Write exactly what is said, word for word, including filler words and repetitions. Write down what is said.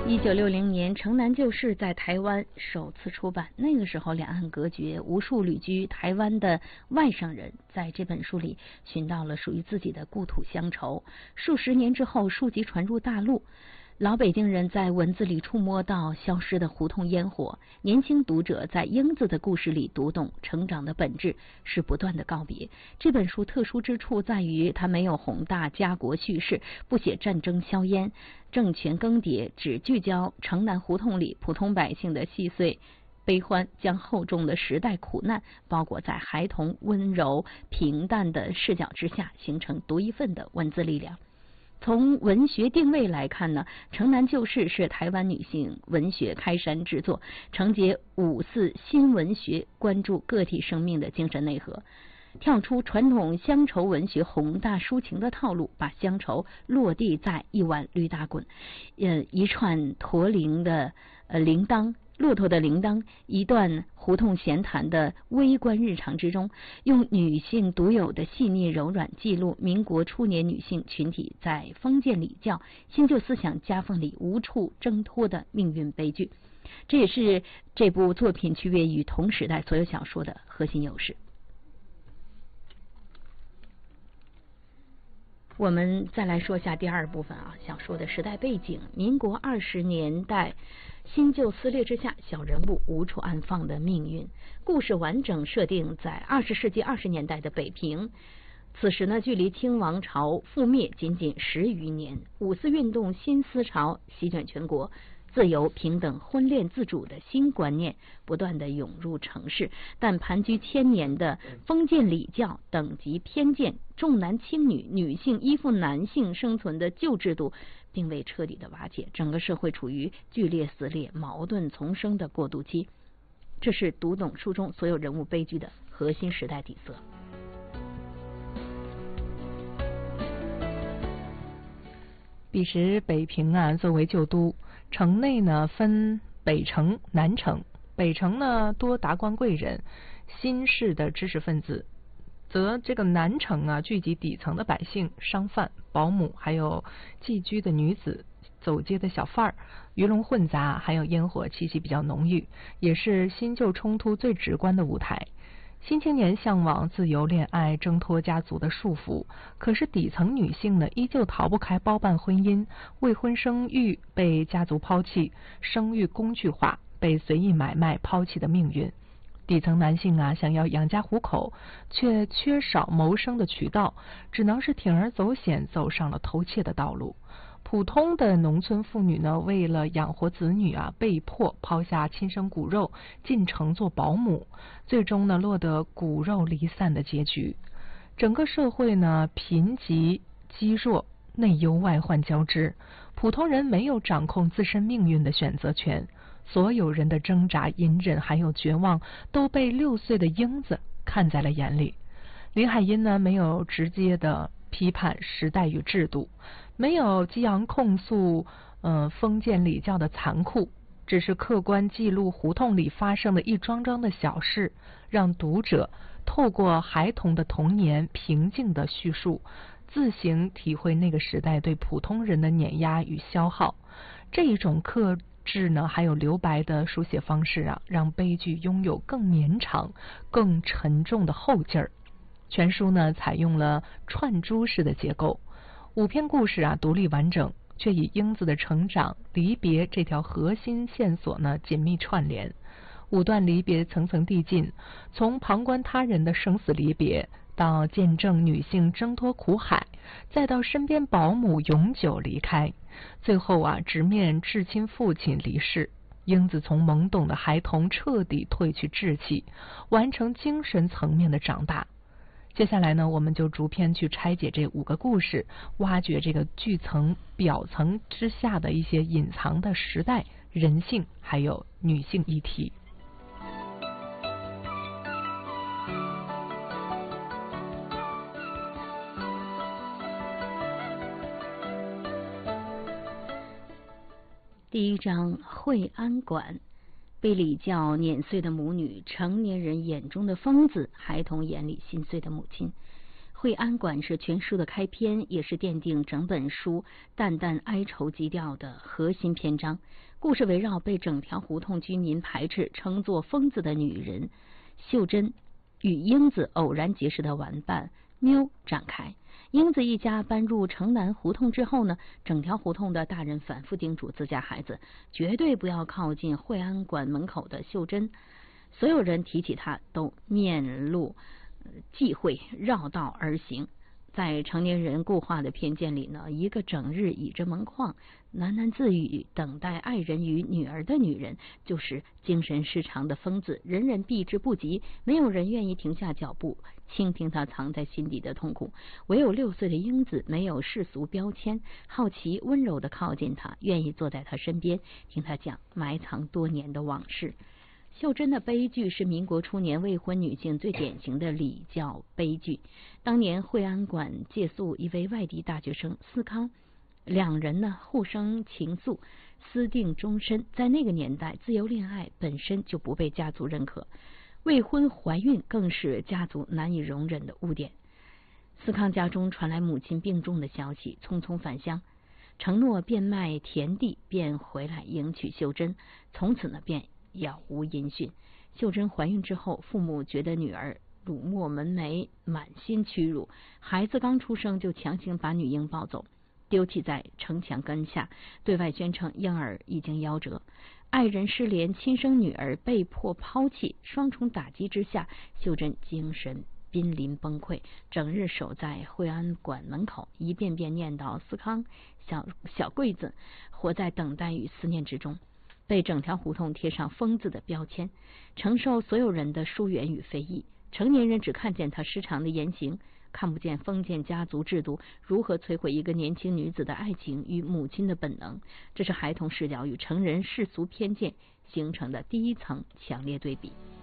一九六零年，《城南旧事》在台湾首次出版。那个时候，两岸隔绝，无数旅居台湾的外省人在这本书里寻到了属于自己的故土乡愁。数十年之后，书籍传入大陆。老北京人在文字里触摸到消失的胡同烟火，年轻读者在英子的故事里读懂成长的本质是不断的告别。这本书特殊之处在于，它没有宏大家国叙事，不写战争硝烟、政权更迭，只聚焦城南胡同里普通百姓的细碎悲欢，将厚重的时代苦难包裹在孩童温柔平淡的视角之下，形成独一份的文字力量。从文学定位来看呢，《城南旧事》是台湾女性文学开山之作，承接五四新文学关注个体生命的精神内核，跳出传统乡愁文学宏大抒情的套路，把乡愁落地在一碗驴打滚，呃，一串驼铃的呃铃铛。骆驼的铃铛，一段胡同闲谈的微观日常之中，用女性独有的细腻柔软记录民国初年女性群体在封建礼教、新旧思想夹缝里无处挣脱的命运悲剧。这也是这部作品区别于同时代所有小说的核心优势。我们再来说一下第二部分啊，小说的时代背景，民国二十年代。新旧撕裂之下，小人物无处安放的命运。故事完整设定在二十世纪二十年代的北平，此时呢，距离清王朝覆灭仅仅十余年。五四运动新思潮席卷全国，自由、平等、婚恋自主的新观念不断的涌入城市，但盘踞千年的封建礼教、等级偏见、重男轻女、女性依附男性生存的旧制度并未彻底的瓦解，整个社会处于剧烈撕裂、矛盾丛生的过渡期。这是读懂书中所有人物悲剧的核心时代底色。 彼时北平啊，作为旧都，城内呢分北城、南城。北城呢多达官贵人、新式的知识分子，则这个南城啊聚集底层的百姓、商贩、保姆，还有寄居的女子、走街的小贩儿，鱼龙混杂，还有烟火气息比较浓郁，也是新旧冲突最直观的舞台。新青年向往自由恋爱，挣脱家族的束缚，可是底层女性呢，依旧逃不开包办婚姻、未婚生育被家族抛弃、生育工具化、被随意买卖抛弃的命运。底层男性啊，想要养家糊口，却缺少谋生的渠道，只能是铤而走险，走上了偷窃的道路。普通的农村妇女呢，为了养活子女啊，被迫抛下亲生骨肉，进城做保姆，最终呢，落得骨肉离散的结局。整个社会呢，贫瘠积弱，内忧外患交织，普通人没有掌控自身命运的选择权，所有人的挣扎、隐忍还有绝望，都被六岁的英子看在了眼里。林海音呢，没有直接的批判时代与制度，没有激昂控诉呃封建礼教的残酷，只是客观记录胡同里发生的一桩桩的小事，让读者透过孩童的童年平静的叙述，自行体会那个时代对普通人的碾压与消耗。这一种克制呢，还有留白的书写方式啊，让悲剧拥有更绵长、更沉重的后劲儿。全书呢，采用了串珠式的结构，五篇故事啊独立完整，却以英子的成长、离别这条核心线索呢紧密串联。五段离别层层递进，从旁观他人的生死离别，到见证女性挣脱苦海，再到身边保姆永久离开，最后啊直面至亲父亲离世。英子从懵懂的孩童彻底褪去稚气，完成精神层面的长大。接下来呢，我们就逐篇去拆解这五个故事，挖掘这个剧层表层之下的一些隐藏的时代、人性还有女性议题。 第一章，惠安馆。被礼教碾碎的母女，成年人眼中的疯子，孩童眼里心碎的母亲。 惠安馆是全书的开篇，也是奠定整本书淡淡哀愁基调的核心篇章。故事围绕被整条胡同居民排斥、称作疯子的女人秀珍与英子偶然结识的玩伴妞展开。英子一家搬入城南胡同之后呢，整条胡同的大人反复叮嘱自家孩子，绝对不要靠近惠安馆门口的秀珍。所有人提起她都面露忌讳，绕道而行。在成年人固化的偏见里呢，一个整日倚着门框喃喃自语等待爱人与女儿的女人就是精神失常的疯子，人人避之不及，没有人愿意停下脚步倾听他藏在心底的痛苦。唯有六岁的英子没有世俗标签，好奇温柔地靠近他，愿意坐在他身边听他讲埋藏多年的往事。秀珍的悲剧是民国初年未婚女性最典型的礼教悲剧。当年惠安馆借宿一位外地大学生思康，两人呢互生情愫，私定终身。在那个年代，自由恋爱本身就不被家族认可，未婚怀孕更是家族难以容忍的污点。思康家中传来母亲病重的消息，匆匆返乡，承诺变卖田地便回来迎娶秀珍，从此呢便杳无音讯。秀珍怀孕之后，父母觉得女儿辱没门楣，满心屈辱，孩子刚出生就强行把女婴抱走，丢弃在城墙根下，对外宣称婴儿已经夭折。爱人失联，亲生女儿被迫抛弃，双重打击之下，秀珍精神濒临崩溃，整日守在惠安馆门口，一遍遍念叨思康小小桂子，活在等待与思念之中，被整条胡同贴上疯子的标签，承受所有人的疏远与非议。成年人只看见他失常的言行，看不见封建家族制度如何摧毁一个年轻女子的爱情与母亲的本能。这是孩童视角与成人世俗偏见形成的第一层强烈对比。